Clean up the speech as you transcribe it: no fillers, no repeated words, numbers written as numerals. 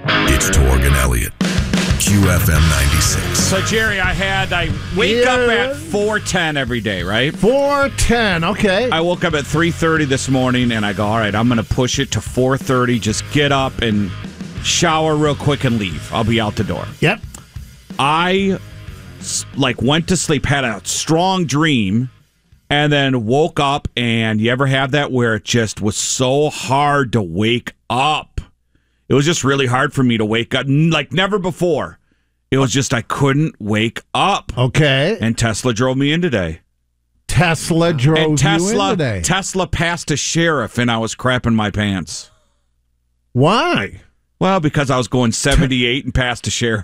It's Torg and Elliott. QFM 96. So, Jerry, I wake up at 4:10 every day, right? 4:10, okay. I woke up at 3:30 this morning, and I go, all right, I'm going to push it to 4:30. Just get up and shower real quick and leave. I'll be out the door. Yep. I, went to sleep, had a strong dream, and then woke up, and you ever have that where it just was so hard to wake up? It was just really hard for me to wake up, like never before. It was just I couldn't wake up. Okay. And Tesla drove me in today. Tesla drove you in today. Tesla passed a sheriff, and I was crapping my pants. Why? Well, because I was going 78 and passed a sheriff.